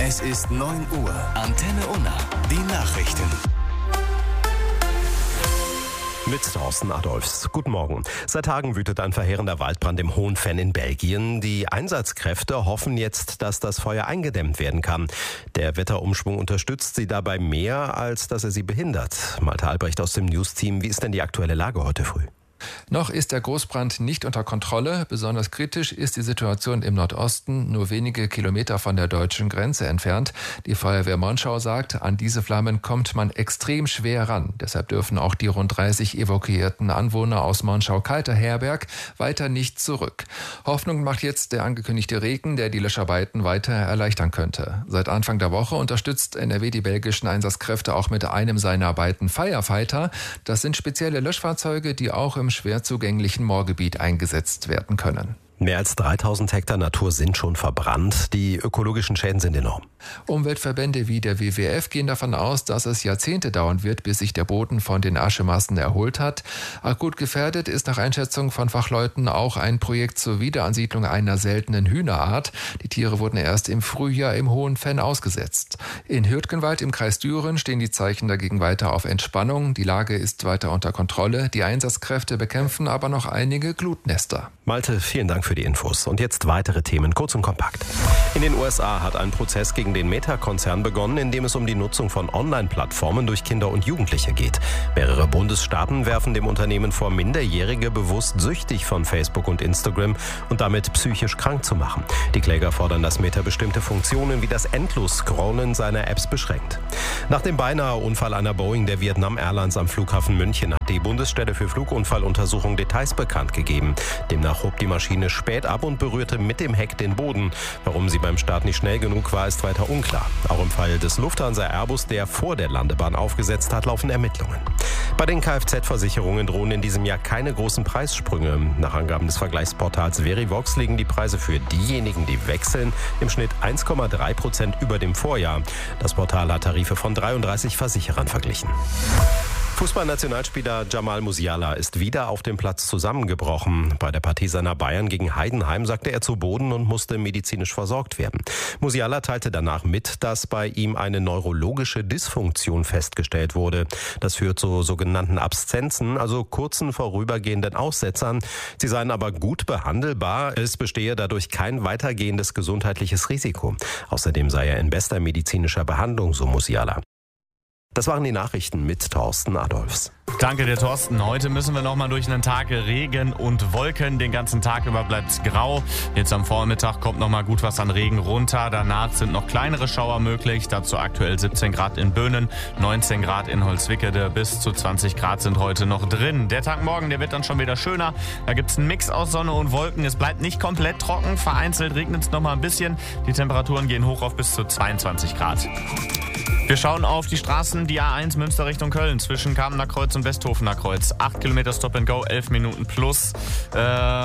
Es ist 9 Uhr. Antenne Unna. Die Nachrichten. Mit Thorsten Adolfs. Guten Morgen. Seit Tagen wütet ein verheerender Waldbrand im Hohen Venn in Belgien. Die Einsatzkräfte hoffen jetzt, dass das Feuer eingedämmt werden kann. Der Wetterumschwung unterstützt sie dabei mehr, als dass er sie behindert. Malte Albrecht aus dem News-Team. Wie ist denn die aktuelle Lage heute früh? Noch ist der Großbrand nicht unter Kontrolle. Besonders kritisch ist die Situation im Nordosten, nur wenige Kilometer von der deutschen Grenze entfernt. Die Feuerwehr Monschau sagt, an diese Flammen kommt man extrem schwer ran. Deshalb dürfen auch die rund 30 evakuierten Anwohner aus Monschau-Kalter-Herberg weiter nicht zurück. Hoffnung macht jetzt der angekündigte Regen, der die Löscharbeiten weiter erleichtern könnte. Seit Anfang der Woche unterstützt NRW die belgischen Einsatzkräfte auch mit einem seiner beiden Firefighter. Das sind spezielle Löschfahrzeuge, die auch im schwer zugänglichen Moorgebiet eingesetzt werden können. Mehr als 3000 Hektar Natur sind schon verbrannt. Die ökologischen Schäden sind enorm. Umweltverbände wie der WWF gehen davon aus, dass es Jahrzehnte dauern wird, bis sich der Boden von den Aschemassen erholt hat. Akut gefährdet ist nach Einschätzung von Fachleuten auch ein Projekt zur Wiederansiedlung einer seltenen Hühnerart. Die Tiere wurden erst im Frühjahr im Hohen Venn ausgesetzt. In Hürtgenwald im Kreis Düren stehen die Zeichen dagegen weiter auf Entspannung. Die Lage ist weiter unter Kontrolle. Die Einsatzkräfte bekämpfen aber noch einige Glutnester. Malte, vielen Dank für die Infos. Und jetzt weitere Themen, kurz und kompakt. In den USA hat ein Prozess gegen den Meta-Konzern begonnen, in dem es um die Nutzung von Online-Plattformen durch Kinder und Jugendliche geht. Mehrere Bundesstaaten werfen dem Unternehmen vor, Minderjährige bewusst süchtig von Facebook und Instagram und damit psychisch krank zu machen. Die Kläger fordern, dass Meta bestimmte Funktionen wie das Endlos-Scrollen seiner Apps beschränkt. Nach dem beinahe Unfall einer Boeing der Vietnam Airlines am Flughafen München hat die Bundesstelle für Flugunfalluntersuchung Details bekannt gegeben. Demnach hob die Maschine spät ab und berührte mit dem Heck den Boden. Warum sie beim Start nicht schnell genug war, ist weiter unklar. Auch im Fall des Lufthansa Airbus, der vor der Landebahn aufgesetzt hat, laufen Ermittlungen. Bei den Kfz-Versicherungen drohen in diesem Jahr keine großen Preissprünge. Nach Angaben des Vergleichsportals Verivox liegen die Preise für diejenigen, die wechseln, im Schnitt 1,3% über dem Vorjahr. Das Portal hat Tarife von 33 Versicherern verglichen. Fußballnationalspieler Jamal Musiala ist wieder auf dem Platz zusammengebrochen. Bei der Partie seiner Bayern gegen Heidenheim sagte er zu Boden und musste medizinisch versorgt werden. Musiala teilte danach mit, dass bei ihm eine neurologische Dysfunktion festgestellt wurde. Das führt zu sogenannten Abszenzen, also kurzen vorübergehenden Aussetzern. Sie seien aber gut behandelbar. Es bestehe dadurch kein weitergehendes gesundheitliches Risiko. Außerdem sei er in bester medizinischer Behandlung, so Musiala. Das waren die Nachrichten mit Thorsten Adolfs. Danke dir, Thorsten. Heute müssen wir noch mal durch einen Tag Regen und Wolken. Den ganzen Tag über bleibt es grau. Jetzt am Vormittag kommt noch mal gut was an Regen runter. Danach sind noch kleinere Schauer möglich. Dazu aktuell 17 Grad in Böhnen, 19 Grad in Holzwickede. Bis zu 20 Grad sind heute noch drin. Der Tag morgen, der wird dann schon wieder schöner. Da gibt es einen Mix aus Sonne und Wolken. Es bleibt nicht komplett trocken. Vereinzelt regnet es noch mal ein bisschen. Die Temperaturen gehen hoch auf bis zu 22 Grad. Wir schauen auf die Straßen, die A1 Münster Richtung Köln, zwischen Kamener Kreuz und Westhofener Kreuz. 8 Kilometer Stop and Go, 11 Minuten plus. Es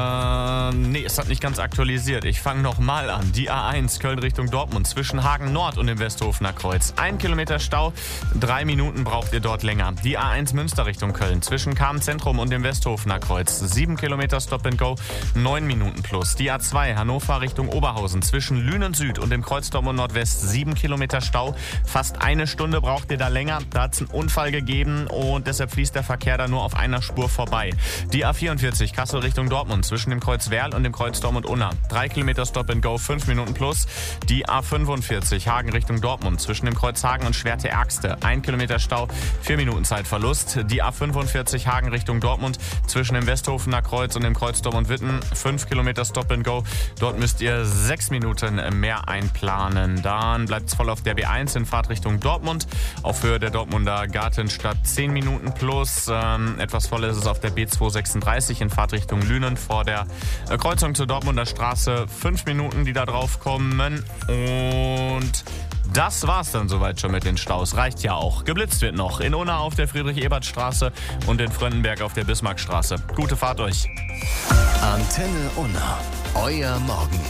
hat nicht ganz aktualisiert. Ich fange nochmal an. Die A1 Köln Richtung Dortmund, zwischen Hagen Nord und dem Westhofener Kreuz. 1 Kilometer Stau, 3 Minuten braucht ihr dort länger. Die A1 Münster Richtung Köln, zwischen Kamen Zentrum und dem Westhofener Kreuz. 7 Kilometer Stop and Go, 9 Minuten plus. Die A2 Hannover Richtung Oberhausen, zwischen Lünen Süd und dem Kreuz Dortmund Nordwest. 7 Kilometer Stau, fast eine Stunde braucht ihr da länger. Da hat es einen Unfall gegeben und deshalb fließt der Verkehr da nur auf einer Spur vorbei. Die A44 Kassel Richtung Dortmund, zwischen dem Kreuz Werl und dem Kreuz Dortmund-Unna. 3 Kilometer Stop and Go, 5 Minuten plus. Die A45 Hagen Richtung Dortmund, zwischen dem Kreuz Hagen und Schwerte-Ergste. 1 Kilometer Stau, 4 Minuten Zeitverlust. Die A45 Hagen Richtung Dortmund, zwischen dem Westhofener Kreuz und dem Kreuz Dortmund-Witten. 5 Kilometer Stop and Go. Dort müsst ihr 6 Minuten mehr einplanen. Dann bleibt es voll auf der B1 in Fahrtrichtung Dortmund. Auf Höhe der Dortmunder Gartenstadt 10 Minuten plus. Etwas voll ist es auf der B236 in Fahrtrichtung Lünen vor der Kreuzung zur Dortmunder Straße. 5 Minuten, die da drauf kommen. Und das war's dann soweit schon mit den Staus. Reicht ja auch. Geblitzt wird noch in Unna auf der Friedrich-Ebert-Straße und in Fröndenberg auf der Bismarckstraße. Gute Fahrt euch. Antenne Unna. Euer Morgen.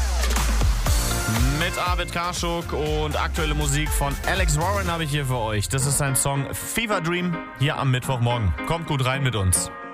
Mit Arvid Karschuk und aktuelle Musik von Alex Warren habe ich hier für euch. Das ist sein Song Fever Dream hier am Mittwochmorgen. Kommt gut rein mit uns.